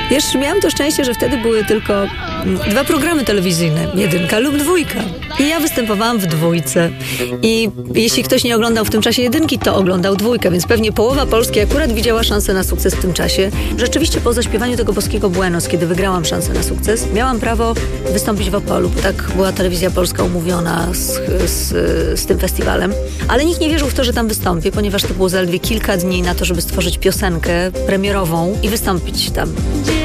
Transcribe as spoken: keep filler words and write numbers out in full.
Wiesz, miałam to szczęście, że wtedy były tylko dwa programy telewizyjne, jedynka lub dwójka. I ja występowałam w dwójce. I jeśli ktoś nie oglądał w tym czasie jedynki, to oglądał dwójkę, więc pewnie połowa Polski akurat widziała szansę na sukces w tym czasie. Rzeczywiście po zaśpiewaniu tego boskiego Buenos, kiedy wygrałam szansę na sukces, miałam prawo wystąpić w Opolu, bo tak była telewizja polska umówiona z, z, z tym festiwalem. Ale nikt nie wierzył w to, że tam wystąpię, ponieważ to było zaledwie kilka dni na to, żeby stworzyć piosenkę premierową i wystąpić tam.